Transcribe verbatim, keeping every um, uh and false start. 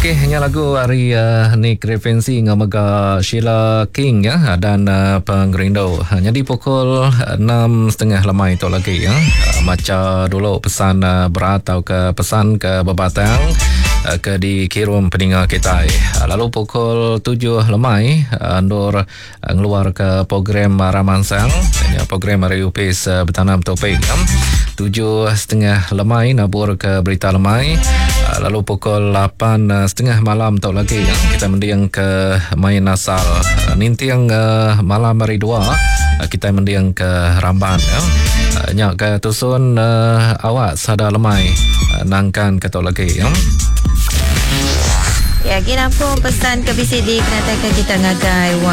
Okey, hanya lagu hari uh, Nick Referensi dengan Mega Sheila King ya, dan uh, Penggerindo. Jadi pukul enam tiga puluh lemai tu lagi ya. Uh, macam dulu pesan uh, berat atau ke pesan ke bebatang uh, ke dikirim pendengar kita. Uh, lalu pukul tujuh lemai uh, Nur uh, ngeluar ke program Ramansang, ya, program Mariupis uh, Bertanam Topik ya. Tujuh setengah lemai nabur ke berita lemai. Uh, lalu pukul lapan uh, setengah malam tau lagi ya, kita mendiang ke main asal uh, nintiang uh, malam hari dua uh, kita mendiang ke Ramban ya. Uh, nyak ke tusun uh, awak sada lemai uh, nangkan ke tau lagi ya. Ya, kita pun pesan ke B C D kenatakan kita ngagai